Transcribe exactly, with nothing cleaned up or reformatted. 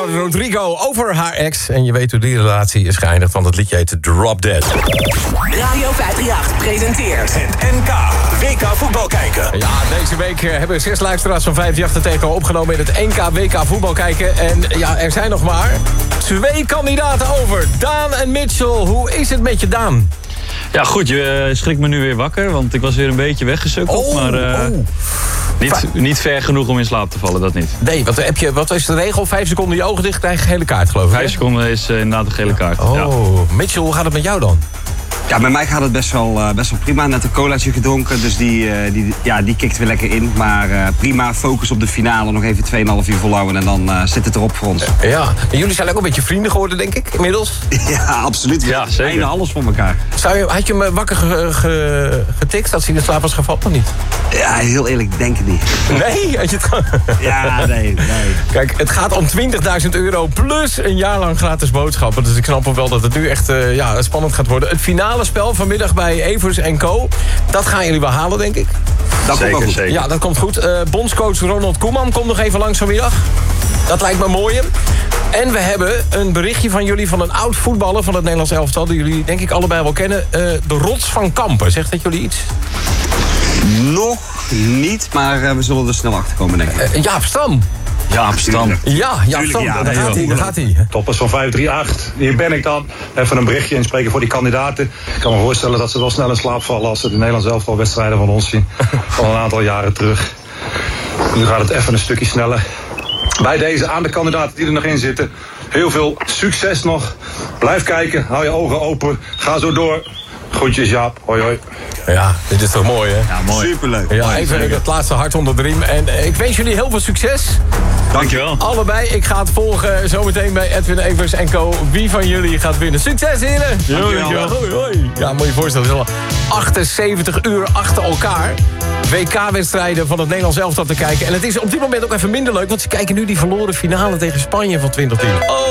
Rodrigo over haar ex. En je weet hoe die relatie is geëindigd, want het liedje heet Drop Dead. Radio vijfhonderdachtendertig presenteert het N K W K voetbal kijken. Ja, deze week hebben zes luisteraars van vijfhonderdachtendertig tegen elkaar opgenomen in het N K W K voetbal kijken. En ja, er zijn nog maar twee kandidaten over. Daan en Mitchell, hoe is het met je, Daan? Ja, goed, je uh, schrikt me nu weer wakker, want ik was weer een beetje weggesukkeld. Oh, maar uh, oh. niet, niet ver genoeg om in slaap te vallen, dat niet. Nee, wat, heb je, wat is de regel? Vijf seconden je ogen dicht, krijg je gele kaart, geloof ik. Vijf seconden is uh, inderdaad een gele kaart. Oh, ja. Mitchell, hoe gaat het met jou dan? Ja, bij mij gaat het best wel, uh, best wel prima. Net een colaatje gedronken, dus die, uh, die, ja, die kikt weer lekker in. Maar uh, prima, focus op de finale. Nog even tweeënhalf uur volhouden en dan uh, zit het erop voor ons. Ja, en jullie zijn ook een beetje vrienden geworden, denk ik, inmiddels? Ja, absoluut. We ja, zeker. einde alles voor elkaar. Zou je, had je hem wakker ge, ge, getikt als hij in de slaap was gevallen of niet? Ja, heel eerlijk, denk ik niet. Nee? Had je het gewoon... Ja, nee, nee. Kijk, het gaat om twintigduizend euro plus een jaar lang gratis boodschappen. Dus ik snap ook wel dat het nu echt uh, ja, spannend gaat worden. Het finale spel vanmiddag bij Evers en Co. Dat gaan jullie wel halen, denk ik. Dat zeker, komt goed. zeker. Ja, dat komt goed. Uh, bondscoach Ronald Koeman komt nog even langs vanmiddag. Dat lijkt me mooi. En we hebben een berichtje van jullie van een oud voetballer van het Nederlands elftal, die jullie denk ik allebei wel kennen. Uh, de Rots van Kampen. Zegt dat jullie iets? Nog niet, maar uh, we zullen er snel achter komen, denk ik. Uh, Jaap Stam. Ja, Stam. Ja, Jaap Stam. ja, daar nee, gaat hij, daar gaat hij. Toppers van vijf drie acht, hier ben ik dan. Even een berichtje inspreken voor die kandidaten. Ik kan me voorstellen dat ze wel snel in slaap vallen als ze de Nederlands elftal wedstrijden van ons zien. Van een aantal jaren terug. Nu gaat het even een stukje sneller. Bij deze aan de kandidaten die er nog in zitten. Heel veel succes nog. Blijf kijken, hou je ogen open. Ga zo door. Groetjes Jaap, hoi hoi. Ja, dit is toch mooi, hè? Ja, mooi. Superleuk. Ja, even het laatste hart onder de riem. En uh, ik wens jullie heel veel succes. Dankjewel. Allebei. Ik ga het volgen zometeen bij Edwin Evers en Co. Wie van jullie gaat winnen? Succes, heren! Dankjewel. Hoi, hoi. Ja, moet je voorstellen. Het is al achtenzeventig uur achter elkaar W K-wedstrijden van het Nederlands elftal te kijken. En het is op dit moment ook even minder leuk, want ze kijken nu die verloren finale tegen Spanje van twintig tien. Oh.